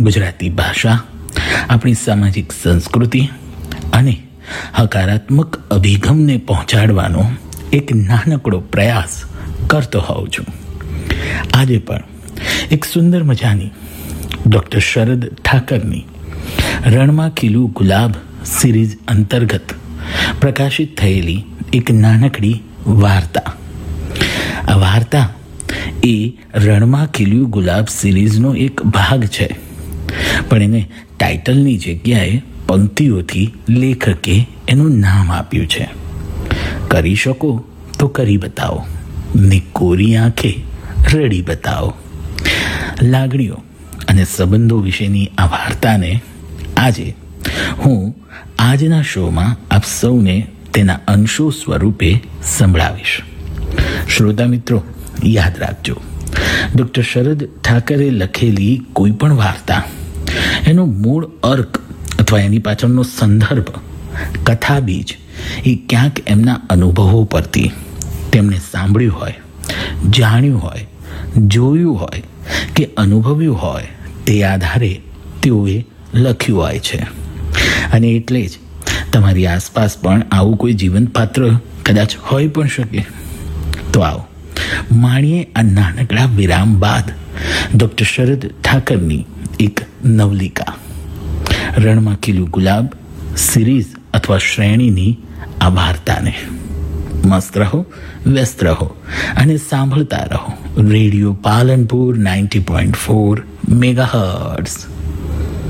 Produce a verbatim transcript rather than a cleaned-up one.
ગુજરાતી ભાષા, આપણી સામાજિક સંસ્કૃતિ અને હકારાત્મક અભિગમને પહોંચાડવાનો એક નાનકડો પ્રયાસ કરતો હોઉં છું. આજે પણ એક સુંદર મજાની ડૉક્ટર શરદ ઠાકરની રણમાં ખીલું ગુલાબ સિરીઝ અંતર્ગત પ્રકાશિત થયેલી એક નાનકડી વાર્તા. આ વાર્તા એ રણમાં ખીલ્યું ગુલાબ સિરીઝનો એક ભાગ છે, પણ એને ટાઇટલની જગ્યાએ પંક્તિઓથી લેખકે એનું નામ આપ્યું છે કરી શકો તો કરી બતાવો, ને કોરી આંખે રડી બતાવો. લાગણીઓ અને સંબંધો વિશેની આ વાર્તાને આજે હું આજના શોમાં આપ સૌને તેના અંશો સ્વરૂપે સંભળાવીશ. શ્રોતા મિત્રો, યાદ રાખજો, ડૉક્ટર શરદ ઠાકરે લખેલી કોઈ પણ વાર્તા એનો મૂળ અર્ક અથવા એની પાછળનો સંદર્ભ, કથા બીજ એ ક્યાંક એમના અનુભવો પરથી તેમણે સાંભળ્યું હોય, જાણ્યું હોય, જોયું હોય કે અનુભવ્યું હોય તે આધારે તેઓએ લખ્યું હોય છે. અને એટલે જ તમારી આસપાસ પણ આવું કોઈ જીવંત પાત્ર કદાચ હોઈ પણ શકે. તો આવો માણીએ આ નાનકડા વિરામ બાદ ડૉક્ટર શરદ ઠાકરની એક નવલિકા રણમાં ખીલ્યું ગુલાબ સિરીઝ અથવા શ્રેણીની આ વાર્તાને. મસ્ત રહો, વ્યસ્ત રહો અને સાંભળતા રહો radio Palanpur ninety point four megahertz.